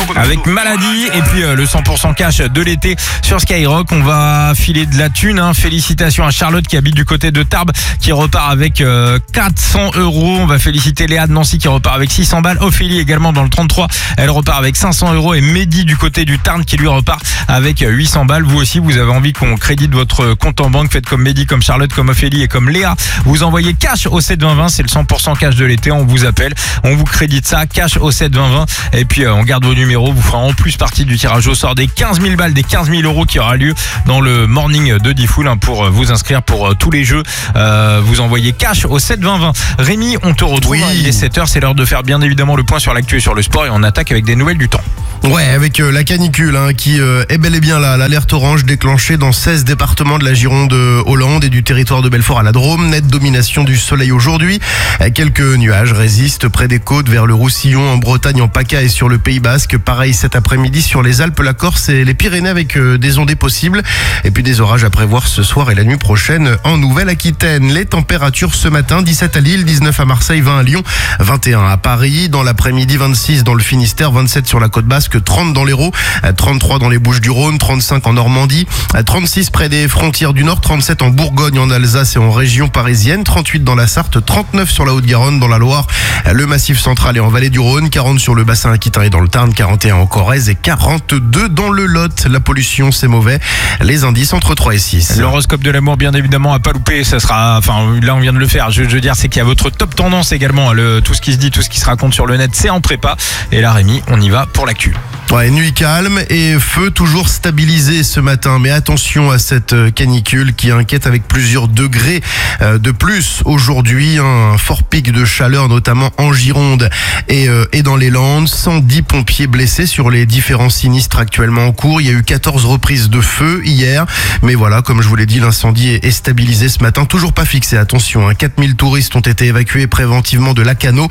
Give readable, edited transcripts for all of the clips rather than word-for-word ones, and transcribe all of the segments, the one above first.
avec Maladie et puis le 100% cash de l'été sur Skyrock. On va filer de la thune, hein. Félicitations à Charlotte qui habite du côté de Tarbes qui repart avec 400 euros. On va féliciter Léa de Nancy qui repart avec 600 balles. Ophélie également dans le 33, elle repart avec 500 euros et Mehdi du côté du Tarn qui lui repart avec 800 balles. Vous aussi, vous avez envie qu'on crédite votre compte en banque, faites comme Mehdi, comme Charlotte, comme Ophélie et comme Léa. Vous envoyez cash au 72020, c'est le 100% cash de l'été. On vous appelle, on vous crédite ça, cash au 72020 et puis on garde vos numéros. Vous ferez en plus partie du tirage au sort des 15 000 balles, des 15 000 euros qui aura lieu dans le morning de Diffoul, hein, pour vous inscrire pour tous les jeux. Vous envoyez cash au 72020. Rémi, on te retrouve, oui. Il est 7h, c'est l'heure de faire bien évidemment le point sur l'actu et sur le sport et on attaque avec des nouvelles du temps. Ouais, avec la canicule qui est bel et bien là, l'alerte orange déclenchée dans 16 départements de la Gironde, Hollande et du territoire de Belfort à la Drôme. Nette domination du soleil aujourd'hui. Quelques nuages résistent près des côtes vers le Roussillon, en Bretagne, en PACA et sur le Pays Basque. Pareil cet après-midi sur les Alpes, la Corse et les Pyrénées avec des ondées possibles. Et puis des orages à prévoir ce soir et la nuit prochaine en Nouvelle-Aquitaine. Les températures ce matin, 17 à Lille, 19 à Marseille, 20 à Lyon, 21 à Paris. Dans l'après-midi, 26 dans le Finistère, 27 sur la côte basque, 30 dans l'Hérault, 33 dans les Bouches-du-Rhône, 35 en Normandie, 36 près des frontières du Nord, 37 en Bourgogne, en Alsace et en région parisienne, 38 dans la Sarthe, 39 sur la Haute-Garonne, dans la Loire, le Massif central et en Vallée du Rhône, 40 sur le bassin aquitain et dans le Tarn, 41 en Corrèze et 42 dans le Lot. La pollution, c'est mauvais. Les indices entre 3 et 6. L'horoscope de l'amour, bien évidemment, à pas louper. Ça sera, enfin, là, on vient de le faire. Je veux dire, c'est qu'il y a votre top tendance également. Tout ce qui se dit, tout ce qui se raconte sur le net, c'est en prépa. Et là, Rémi, on y va pour l'actu. Ouais, nuit calme et feu toujours stabilisé ce matin. Mais attention à cette canicule qui inquiète avec plusieurs degrés de plus aujourd'hui. Un fort pic de chaleur, notamment en Gironde et dans les Landes. 110 pompiers blessés sur les différents sinistres actuellement en cours. Il y a eu 14 reprises de feu hier. Mais voilà, comme je vous l'ai dit, l'incendie est stabilisé ce matin. Toujours pas fixé, attention. 4000 touristes ont été évacués préventivement de Lacanau.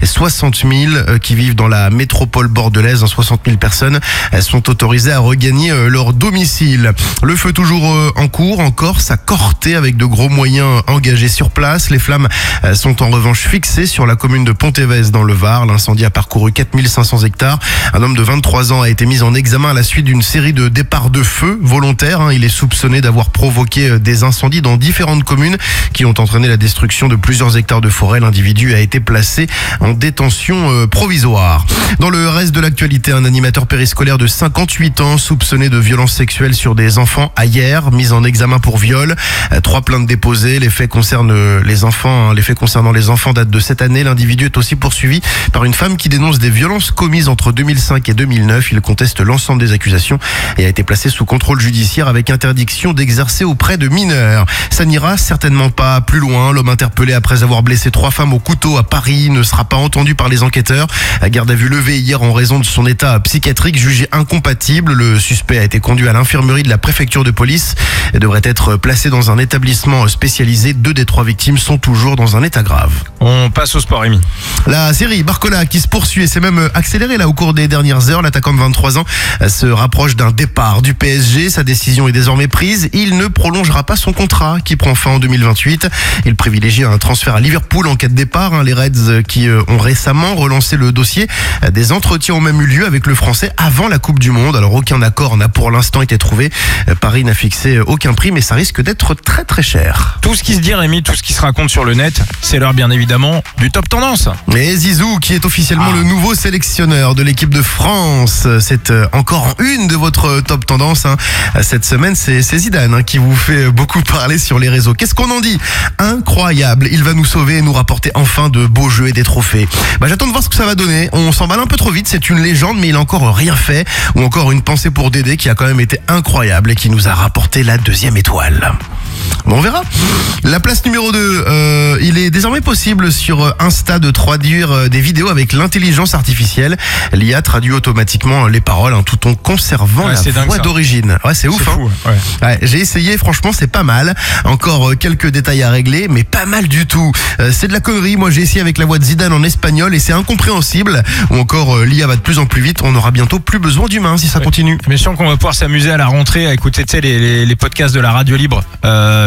60 000 qui vivent dans la métropole bordelaise. 60 000 personnes sont autorisées à regagner leur domicile. Le feu toujours en cours en Corse, à Corté, avec de gros moyens engagés sur place. Les flammes sont en revanche fixées sur la commune de Pontévez dans le Var. L'incendie a parcouru 4500 hectares. Un homme de 23 ans a été mis en examen à la suite d'une série de départs de feu volontaires. Il est soupçonné d'avoir provoqué des incendies dans différentes communes qui ont entraîné la destruction de plusieurs hectares de forêt. L'individu a été placé en détention provisoire. Dans le reste de l'actualité, un animateur périscolaire de 58 ans soupçonné de violences sexuelles sur des enfants a hier mis en examen pour viol. 3 plaintes déposées. Les faits concernant les enfants datent de cette année. L'individu est aussi poursuivi par une femme qui dénonce des violences commises entre 2005 et 2009. Il conteste l'ensemble des accusations et a été placé sous contrôle judiciaire avec interdiction d'exercer auprès de mineurs. Ça n'ira certainement pas plus loin. L'homme interpellé après avoir blessé 3 femmes au couteau à Paris ne sera pas entendu par les enquêteurs. La garde à vue levée hier en raison de son état psychiatrique jugé incompatible. Le suspect a été conduit à l'infirmerie de la préfecture de police et devrait être placé dans un établissement spécialisé. 2 des 3 victimes sont toujours dans un état grave. On passe au sport, Rémi. La série Barcola qui se poursuit et s'est même accélérée là au cours des dernières heures. L'attaquant de 23 ans se rapproche d'un départ du PSG. Sa décision est désormais prise. Il ne prolongera pas son contrat qui prend fin en 2028. Il privilégie un transfert à Liverpool en cas de départ. Les Reds qui ont récemment relancé le dossier. Des entretiens ont même eu lieu avec le Français avant la Coupe du Monde. Alors aucun accord n'a pour l'instant été trouvé. Paris n'a fixé aucun prix, mais ça risque d'être très très cher. Tout ce qui se dit, Rémi, tout ce qui se raconte sur le net, c'est l'heure bien évidemment du top tendance. Et Zizou qui est officiellement le nouveau sélectionneur de l'équipe de France. C'est encore une de votre top tendance. Cette semaine, c'est Zidane qui vous fait beaucoup parler sur les réseaux. Qu'est-ce qu'on en dit? Incroyable. Il va nous sauver et nous rapporter enfin de beaux jeux et des trophées. J'attends de voir ce que ça va donner. On s'emballe un peu trop vite. C'est une légende, mais il a encore rien fait. Ou encore une pensée pour Dédé qui a quand même été incroyable et qui nous a rapporté la 2e étoile. Bon, on verra. La place numéro 2, il est désormais possible sur Insta de traduire des vidéos avec l'intelligence artificielle. L'IA traduit automatiquement les paroles tout en conservant la voix d'origine. Ouais, c'est ouf. Fou, ouais, j'ai essayé, franchement, c'est pas mal. Encore quelques détails à régler, mais pas mal du tout. C'est de la connerie. Moi, j'ai essayé avec la voix de Zidane en espagnol et c'est incompréhensible. Ou encore, l'IA va de plus en plus vite. On aura bientôt plus besoin d'humains si ça continue. Mais je sens qu'on va pouvoir s'amuser à la rentrée à écouter les podcasts de la radio libre.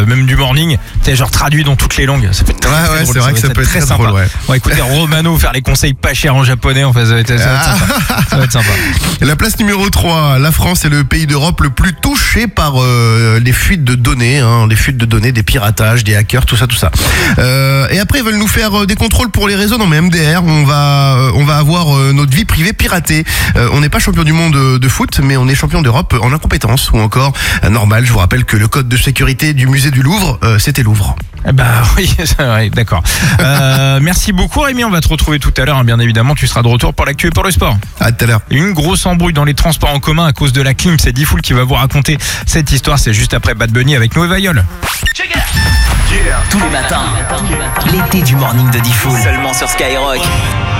même du morning, t'es genre traduit dans toutes les langues. Ça peut être très drôle, c'est vrai que ça peut être très sympa. drôle, ouais. On va écouter Romano faire les conseils pas chers en japonais, en fait, ça va être sympa. Ça va être sympa. La place numéro 3, la France est le pays d'Europe le plus touché par les fuites de données, les fuites de données, des piratages, des hackers, tout ça. Et après, ils veulent nous faire des contrôles pour les réseaux. Non mais MDR, on va avoir notre vie privée piratée. On n'est pas champion du monde de foot, mais on est champion d'Europe en incompétence. Ou encore, normal, je vous rappelle que le code de sécurité du musée du Louvre, c'était Louvre. Bah oui, c'est vrai, d'accord. Merci beaucoup Rémi, on va te retrouver tout à l'heure, bien évidemment, tu seras de retour pour l'actu et pour le sport. À tout à l'heure. Une grosse embrouille dans les transports en commun à cause de la clim, c'est Diffoul qui va vous raconter cette histoire, c'est juste après Bad Bunny avec Noé Vayol. Tous les matins, l'été du morning de Diffoul, seulement sur Skyrock.